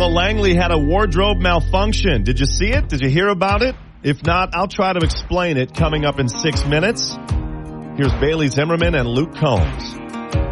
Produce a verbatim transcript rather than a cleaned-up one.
Paula Langley had a wardrobe malfunction. Did you see it? Did you hear about it? If not, I'll try to explain it coming up in six minutes. Here's Bailey Zimmerman and Luke Combs.